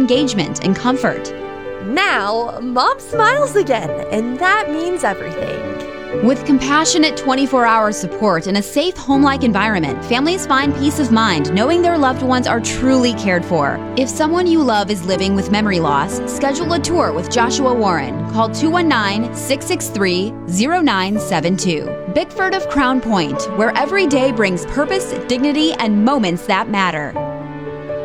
engagement and comfort. Now, Mom smiles again, and that means everything. With compassionate 24-hour support and a safe home-like environment, families find peace of mind knowing their loved ones are truly cared for. If someone you love is living with memory loss, schedule a tour with Joshua Warren. Call 219-663-0972. Bickford of Crown Point, where every day brings purpose, dignity, and moments that matter.